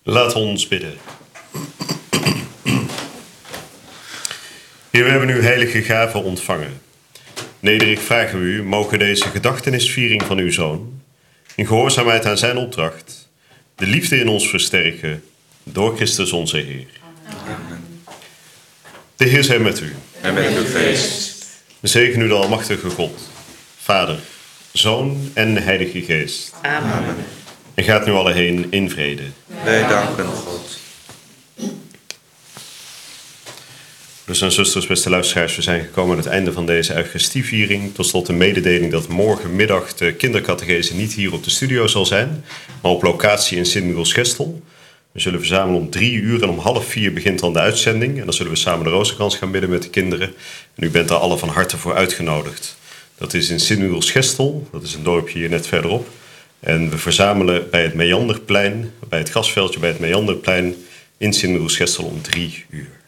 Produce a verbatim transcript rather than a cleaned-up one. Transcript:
Laat ons bidden. Heer, we hebben uw heilige gave ontvangen. Nederig vragen we u, mogen deze gedachtenisviering van uw Zoon, in gehoorzaamheid aan zijn opdracht, de liefde in ons versterken, door Christus onze Heer. Amen. De Heer zij met u. En met uw geest. Zegen u de almachtige God, Vader, Zoon en Heilige Geest. Amen. En gaat nu alle heen in vrede. Wij danken God. Dus en zusters, beste luisteraars, we zijn gekomen aan het einde van deze Eucharistieviering. Tot slot een mededeling dat morgenmiddag de kindercatechese niet hier op de studio zal zijn, maar op locatie in Sint-Michiels-Gestel. We zullen verzamelen om drie uur en om half vier begint dan de uitzending. En dan zullen we samen de Rozenkrans gaan bidden met de kinderen. En u bent daar alle van harte voor uitgenodigd. Dat is in Sint-Michiels-Gestel, dat is een dorpje hier net verderop. En we verzamelen bij het Meanderplein, bij het gasveldje bij het Meanderplein in Sint-Michiels-Gestel om drie uur.